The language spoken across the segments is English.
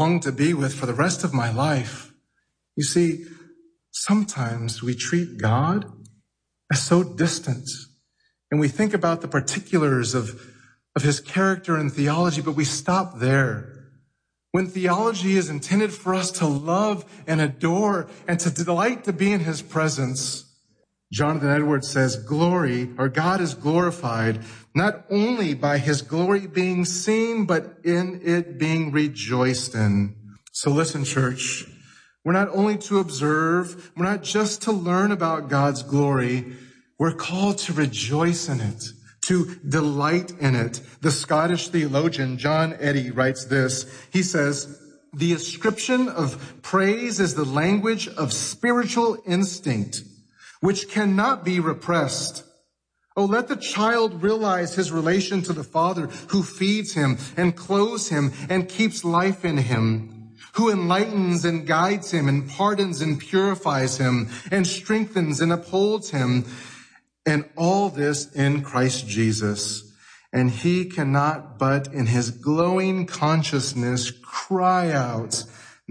long to be with for the rest of my life. You see, sometimes we treat God as so distant, and we think about the particulars of his character and theology, but we stop there. When theology is intended for us to love and adore and to delight to be in his presence, Jonathan Edwards says, God is glorified not only by his glory being seen, but in it being rejoiced in. So listen, church, we're not only to observe, we're not just to learn about God's glory, we're called to rejoice in it, to delight in it. The Scottish theologian John Eddy writes this. He says, the ascription of praise is the language of spiritual instinct, which cannot be repressed. Oh, let the child realize his relation to the Father who feeds him and clothes him and keeps life in him, who enlightens and guides him and pardons and purifies him and strengthens and upholds him. And all this in Christ Jesus. And he cannot but in his glowing consciousness cry out,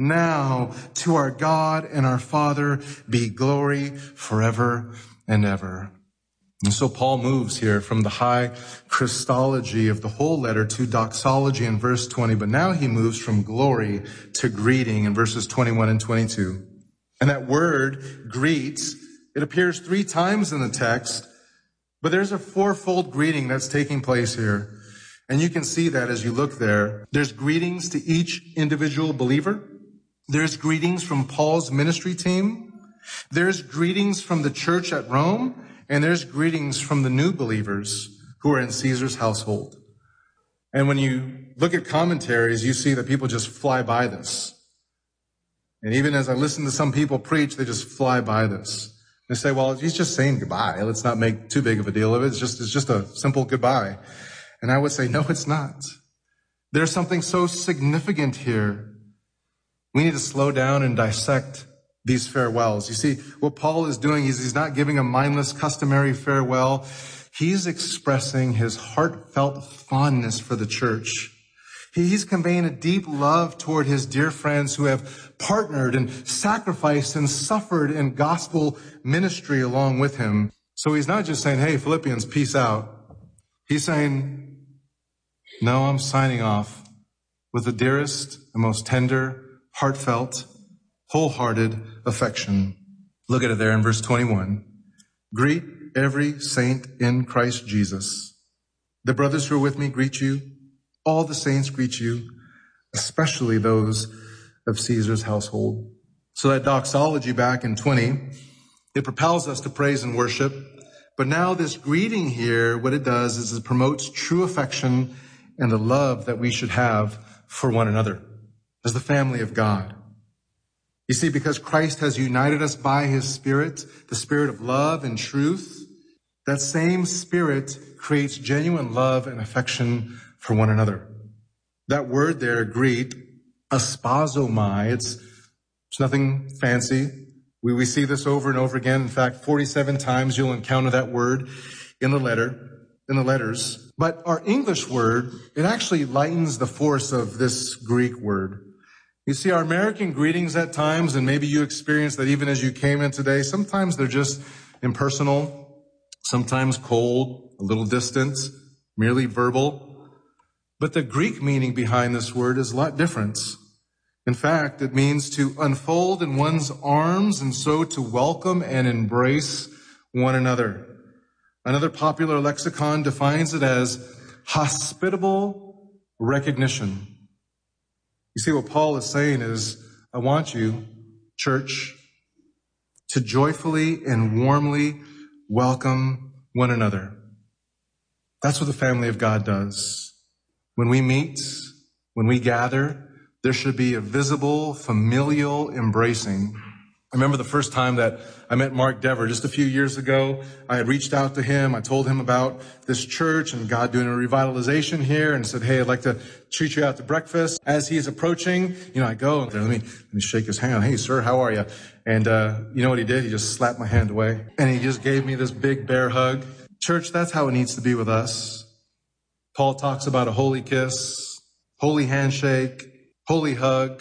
now to our God and our Father be glory forever and ever. And so Paul moves here from the high Christology of the whole letter to doxology in verse 20, but now he moves from glory to greeting in verses 21 and 22. And that word, greets, it appears 3 times in the text, but there's a 4-fold greeting that's taking place here. And you can see that as you look there. There's greetings to each individual believer. There's greetings from Paul's ministry team. There's greetings from the church at Rome. And there's greetings from the new believers who are in Caesar's household. And when you look at commentaries, you see that people just fly by this. And even as I listen to some people preach, they just fly by this. They say, well, he's just saying goodbye. Let's not make too big of a deal of it. It's just a simple goodbye. And I would say, no, it's not. There's something so significant here. We need to slow down and dissect these farewells. You see, what Paul is doing is he's not giving a mindless, customary farewell. He's expressing his heartfelt fondness for the church. He's conveying a deep love toward his dear friends who have partnered and sacrificed and suffered in gospel ministry along with him. So he's not just saying, hey, Philippians, peace out. He's saying, no, I'm signing off with the dearest and most tender, heartfelt, wholehearted affection. Look at it there in verse 21. Greet every saint in Christ Jesus. The brothers who are with me greet you. All the saints greet you, especially those of Caesar's household. So that doxology back in 20, it propels us to praise and worship. But now this greeting here, what it does is it promotes true affection and the love that we should have for one another as the family of God. You see, because Christ has united us by his Spirit, the Spirit of love and truth, that same Spirit creates genuine love and affection for one another. That word there, greet, aspazomai, it's nothing fancy. We see this over and over again. In fact, 47 times you'll encounter that word in the letters. But our English word, it actually lightens the force of this Greek word. You see, our American greetings at times, and maybe you experienced that even as you came in today, sometimes they're just impersonal, sometimes cold, a little distant, merely verbal. But the Greek meaning behind this word is a lot different. In fact, it means to unfold in one's arms and so to welcome and embrace one another. Another popular lexicon defines it as hospitable recognition. You see, what Paul is saying is, I want you, church, to joyfully and warmly welcome one another. That's what the family of God does. When we meet, when we gather, there should be a visible, familial embracing. I remember the first time that I met Mark Dever just a few years ago. I had reached out to him. I told him about this church and God doing a revitalization here and said, hey, I'd like to treat you out to breakfast. As he's approaching, I go, let me shake his hand. Hey, sir, how are you? And you know what he did? He just slapped my hand away and he just gave me this big bear hug. Church, that's how it needs to be with us. Paul talks about a holy kiss, holy handshake, holy hug.